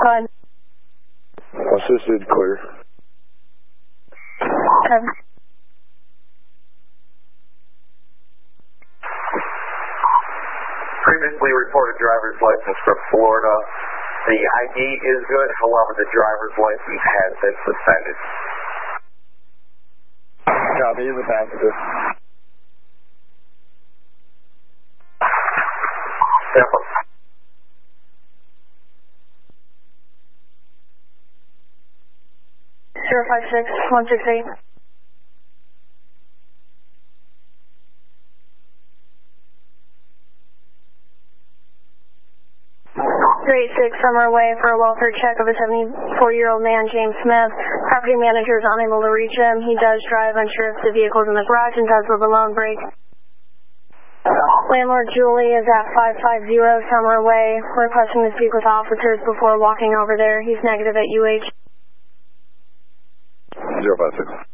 Go ahead. Assisted clear. Okay. Previously reported driver's license from Florida. The ID is good, however, the driver's license has been suspended. Copy, the passenger. Simple. 056-168. Grade 6, Summer Way for a welfare check of a 74-year-old man, James Smith. Property manager is unable to reach him. He does drive, unsure if the vehicle is in the garage and does live alone. Break. Landlord Julie is at 550 Summer Way, requesting to speak with officers before walking over there. He's negative at UH. 056.